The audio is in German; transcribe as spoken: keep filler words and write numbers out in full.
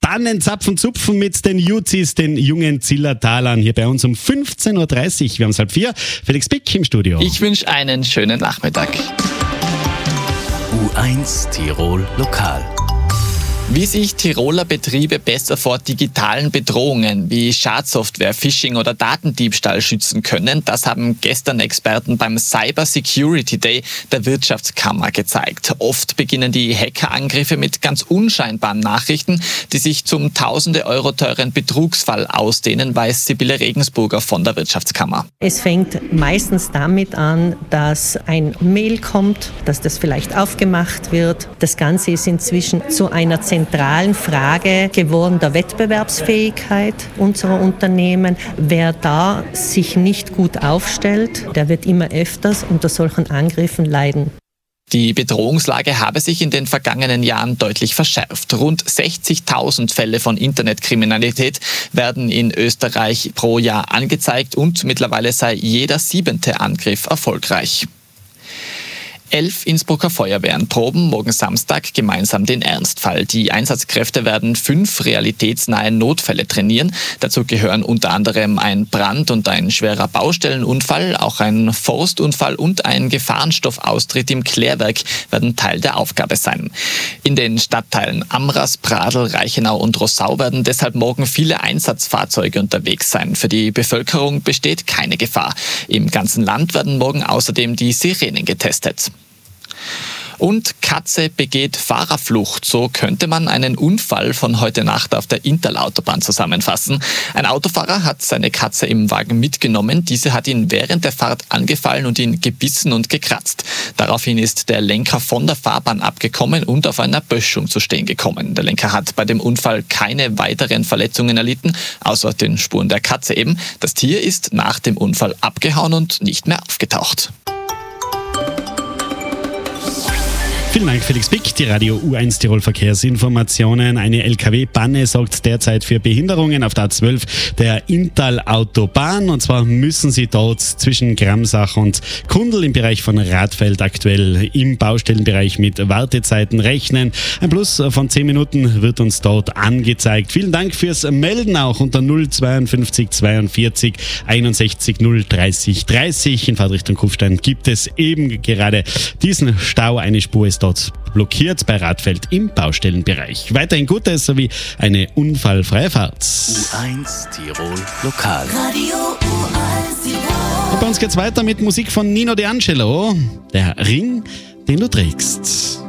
Bannen, Zapfen, Zupfen mit den Juzis, den jungen Zillertalern, hier bei uns um fünfzehn Uhr dreißig. Wir haben es halb vier. Felix Bick im Studio. Ich wünsche einen schönen Nachmittag. U eins Tirol Lokal. Wie sich Tiroler Betriebe besser vor digitalen Bedrohungen wie Schadsoftware, Phishing oder Datendiebstahl schützen können, das haben gestern Experten beim Cyber Security Day der Wirtschaftskammer gezeigt. Oft beginnen die Hackerangriffe mit ganz unscheinbaren Nachrichten, die sich zum tausende Euro teuren Betrugsfall ausdehnen, weiß Sibylle Regensburger von der Wirtschaftskammer. Es fängt meistens damit an, dass ein Mail kommt, dass das vielleicht aufgemacht wird. Das Ganze ist inzwischen zu einer zentralen Frage geworden der Wettbewerbsfähigkeit unserer Unternehmen. Wer da sich nicht gut aufstellt, der wird immer öfters unter solchen Angriffen leiden. Die Bedrohungslage habe sich in den vergangenen Jahren deutlich verschärft. Rund sechzigtausend Fälle von Internetkriminalität werden in Österreich pro Jahr angezeigt und mittlerweile sei jeder siebente Angriff erfolgreich. Elf Innsbrucker Feuerwehren proben morgen Samstag gemeinsam den Ernstfall. Die Einsatzkräfte werden fünf realitätsnahe Notfälle trainieren. Dazu gehören unter anderem ein Brand- und ein schwerer Baustellenunfall, auch ein Forstunfall und ein Gefahrenstoffaustritt im Klärwerk werden Teil der Aufgabe sein. In den Stadtteilen Amras, Pradl, Reichenau und Rossau werden deshalb morgen viele Einsatzfahrzeuge unterwegs sein. Für die Bevölkerung besteht keine Gefahr. Im ganzen Land werden morgen außerdem die Sirenen getestet. Und Katze begeht Fahrerflucht. So könnte man einen Unfall von heute Nacht auf der Interlautobahn zusammenfassen. Ein Autofahrer hat seine Katze im Wagen mitgenommen. Diese hat ihn während der Fahrt angefallen und ihn gebissen und gekratzt. Daraufhin ist der Lenker von der Fahrbahn abgekommen und auf einer Böschung zu stehen gekommen. Der Lenker hat bei dem Unfall keine weiteren Verletzungen erlitten, außer den Spuren der Katze eben. Das Tier ist nach dem Unfall abgehauen und nicht mehr aufgetaucht. Vielen Dank, Felix Bick. Die Radio U eins Tirol Verkehrsinformationen. Eine L K W-Panne sorgt derzeit für Behinderungen auf der A zwölf der Inntal-Autobahn. Und zwar müssen Sie dort zwischen Gramsach und Kundl im Bereich von Radfeld aktuell im Baustellenbereich mit Wartezeiten rechnen. Ein Plus von zehn Minuten wird uns dort angezeigt. Vielen Dank fürs Melden auch unter null zweiundfünfzig zweiundvierzig einundsechzig null dreißig dreißig. In Fahrtrichtung Kufstein gibt es eben gerade diesen Stau. Eine Spur ist dort blockiert bei Radfeld im Baustellenbereich. Weiterhin Gutes sowie eine unfallfreie Fahrt. U eins Tirol Lokal. Radio U eins Tirol. Und bei uns geht's weiter mit Musik von Nino D'Angelo. Der Ring, den du trägst.